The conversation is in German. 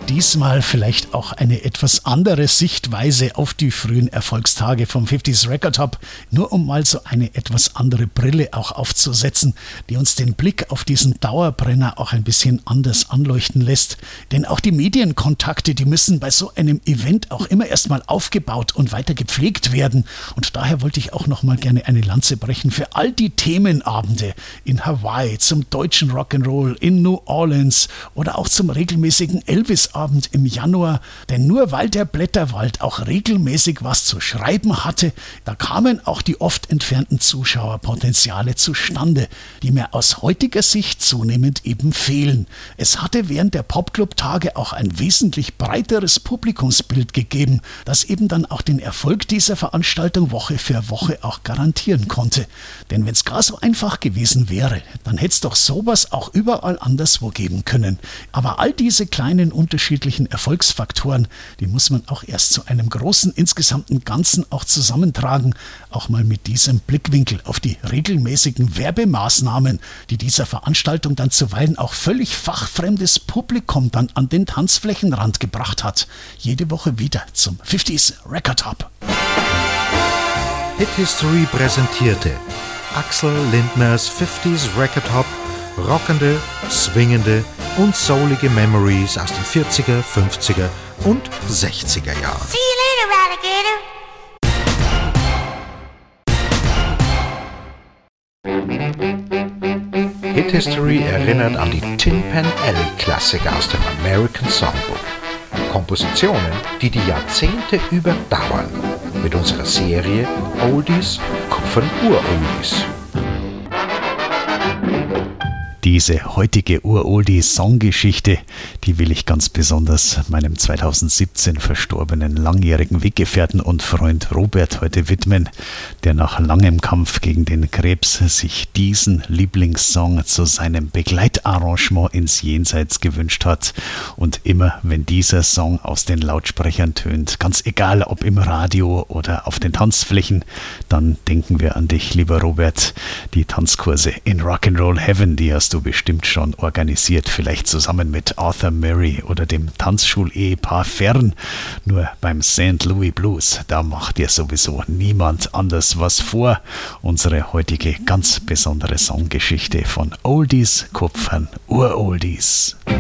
Diesmal vielleicht auch eine etwas andere Sichtweise auf die frühen Erfolgstage vom 50s Record Hub, nur um mal so eine etwas andere Brille auch aufzusetzen, die uns den Blick auf diesen Dauerbrenner auch ein bisschen anders anleuchten lässt. Denn auch die Medienkontakte, die müssen bei so einem Event auch immer erstmal aufgebaut und weiter gepflegt werden. Und daher wollte ich auch noch mal gerne eine Lanze brechen für all die Themenabende in Hawaii, zum deutschen Rock'n'Roll, in New Orleans oder auch zum regelmäßigen Elvis-Abend im Januar, denn nur weil der Blätterwald auch regelmäßig was zu schreiben hatte, da kamen auch die oft entfernten Zuschauerpotenziale zustande, die mir aus heutiger Sicht zunehmend eben fehlen. Es hatte während der Popclub-Tage auch ein wesentlich breiteres Publikumsbild gegeben, das eben dann auch den Erfolg dieser Veranstaltung Woche für Woche auch garantieren konnte. Denn wenn es gar so einfach gewesen wäre, dann hätte es doch sowas auch überall anderswo geben können. Aber all diese kleinen unterschiedlichen Erfolgsfaktoren, die muss man auch erst zu einem großen insgesamten Ganzen auch zusammentragen, auch mal mit diesem Blickwinkel auf die regelmäßigen Werbemaßnahmen, die dieser Veranstaltung dann zuweilen auch völlig fachfremdes Publikum dann an den Tanzflächenrand gebracht hat. Jede Woche wieder zum 50s Record Hub. Hit History präsentierte Axel Lindners 50s Record Hub, rockende, swingende und soulige Memories aus den 40er, 50er und 60er Jahren. See you later, Alligator. Hit History erinnert an die Tin Pan Alley Klassiker aus dem American Songbook. Kompositionen, die die Jahrzehnte überdauern. Mit unserer Serie Oldies kupfern Uroldies. Diese heutige Uroldie-Songgeschichte, die will ich ganz besonders meinem 2017 verstorbenen langjährigen Weggefährten und Freund Robert heute widmen, der nach langem Kampf gegen den Krebs sich diesen Lieblingssong zu seinem Begleitarrangement ins Jenseits gewünscht hat. Und immer, wenn dieser Song aus den Lautsprechern tönt, ganz egal ob im Radio oder auf den Tanzflächen, dann denken wir an dich, lieber Robert. Die Tanzkurse in Rock'n'Roll Heaven, die hast du bestimmt schon organisiert, vielleicht zusammen mit Arthur Murray oder dem Tanzschul-Ehepaar Fern. Nur beim St. Louis Blues, da macht dir sowieso niemand anders was vor. Unsere heutige ganz besondere Songgeschichte von Oldies kupfern Uroldies.